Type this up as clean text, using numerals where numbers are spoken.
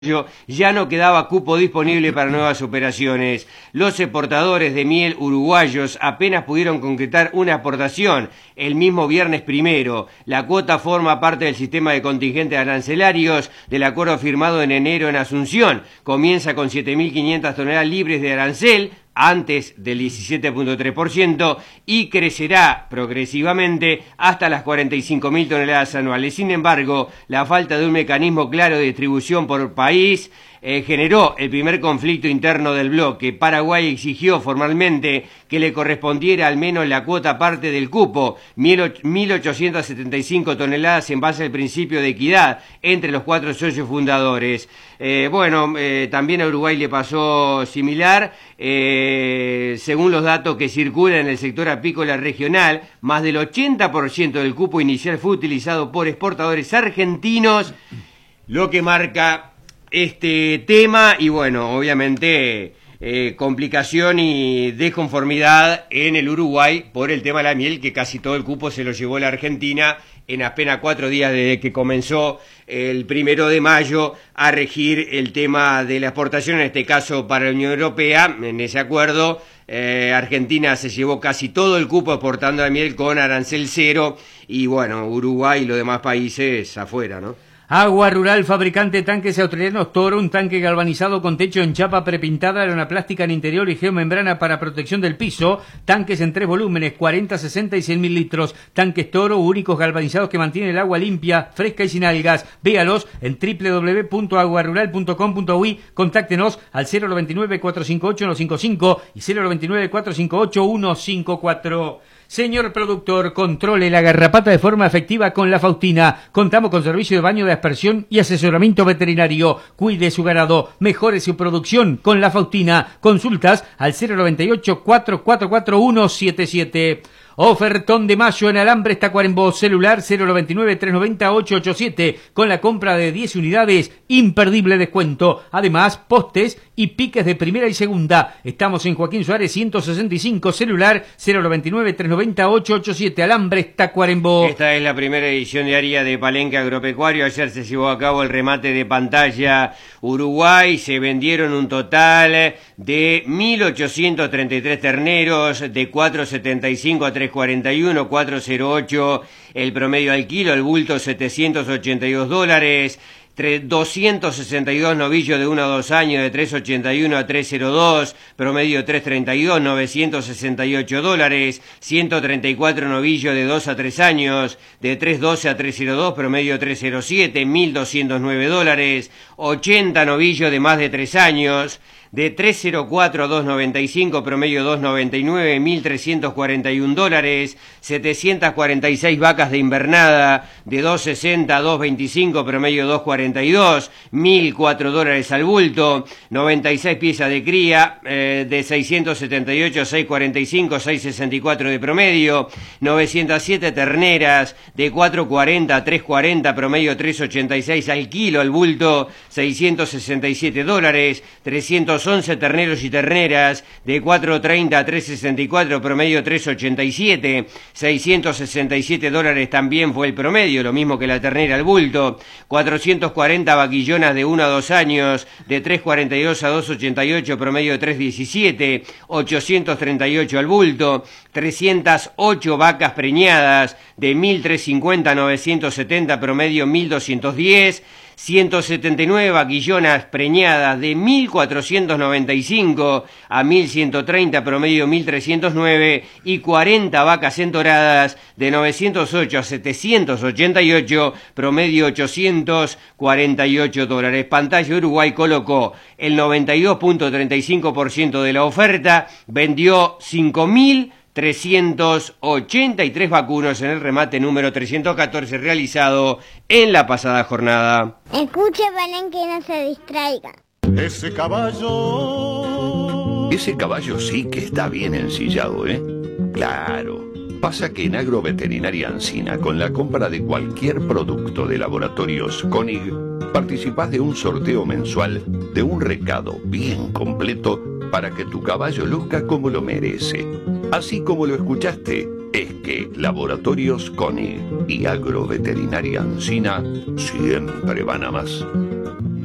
ya no quedaba cupo disponible para nuevas operaciones. Los exportadores de miel uruguayos apenas pudieron concretar una exportación el mismo viernes primero. La cuota forma parte del sistema de contingentes arancelarios del acuerdo firmado en enero en Asunción. Comienza con 7.500 toneladas libres de arancel, antes del 17.3%, y crecerá progresivamente hasta las 45.000 toneladas anuales. Sin embargo, la falta de un mecanismo claro de distribución por país generó el primer conflicto interno del bloque. Paraguay exigió formalmente que le correspondiera al menos la cuota parte del cupo, 1.875 toneladas en base al principio de equidad entre los cuatro socios fundadores. También a Uruguay le pasó similar. Según los datos que circulan en el sector apícola regional, más del 80% del cupo inicial fue utilizado por exportadores argentinos, lo que marca este tema y obviamente complicación y desconformidad en el Uruguay por el tema de la miel, que casi todo el cupo se lo llevó la Argentina en apenas 4 días desde que comenzó el 1 de mayo a regir el tema de la exportación, en este caso para la Unión Europea. En ese acuerdo Argentina se llevó casi todo el cupo exportando la miel con arancel cero y Uruguay y los demás países afuera, ¿no? Agua Rural, fabricante de tanques australianos Toro, un tanque galvanizado con techo en chapa prepintada, lona plástica en interior y geomembrana para protección del piso, tanques en 3 volúmenes, 40, 60 y 100.000 litros, tanques Toro únicos galvanizados que mantienen el agua limpia, fresca y sin algas. Véalos en www.aguarural.com.uy, contáctenos al 099-458-155 y 099-458-154. Señor productor, controle la garrapata de forma efectiva con La Faustina. Contamos con servicio de baño de aspersión y asesoramiento veterinario. Cuide su ganado, mejore su producción con La Faustina. Consultas al 098-444177. Ofertón de mayo en Alambres Tacuarembó, celular 099-390-887, con la compra de 10 unidades, imperdible descuento. Además, postes y piques de primera y segunda. Estamos en Joaquín Suárez 165, celular 099-390-887, Alambres Tacuarembó. Esta es la primera edición diaria de Palenque Agropecuario. Ayer se llevó a cabo el remate de pantalla Uruguay. Se vendieron un total de 1.833 terneros de 4.75 a 3.41, 4.08 el promedio al kilo, el bulto $782, 262 novillos de 1 a 2 años de 3.81 a 3.02, promedio 3.32, $968, 134 novillos de 2 a 3 años de 3.12 a 3.02, promedio 3.07, $1.209, 80 novillos de más de 3 años de 3.04 a 2.95, promedio 2.99, $1.341, 746 vacas de invernada de 2.60 a 2.25, promedio 2.42, $1.004 al bulto, 96 piezas de cría de 678 a 6.45, 6.64 de promedio, 907 terneras de 4.40 a 3.40, promedio 3.86 al kilo, al bulto $667, 311 terneros y terneras de 4.30 a 3.64, promedio 3.87, $667 también fue el promedio, lo mismo que la ternera al bulto, 440 vaquillonas de 1 a 2 años de 3.42 a 2.88, promedio 3.17, 838 al bulto, 308 vacas preñadas de 1.350 a 970, promedio 1.210, 179 vaquillonas preñadas de 1.495 a 1.130, promedio 1.309, y 40 vacas entoradas de 908 a 788, promedio $848. Pantalla Uruguay colocó el 92.35% de la oferta, vendió 5.383 vacunos en el remate número 314 realizado en la pasada jornada. Escuche, Palenque, y no se distraiga. Ese caballo sí que está bien ensillado, ¿eh? Claro. Pasa que en Agroveterinaria Ancina, con la compra de cualquier producto de Laboratorios Koenig, participás de un sorteo mensual de un recado bien completo para que tu caballo luzca como lo merece. Así como lo escuchaste, es que Laboratorios Koenig y Agroveterinaria Ancina siempre van a más.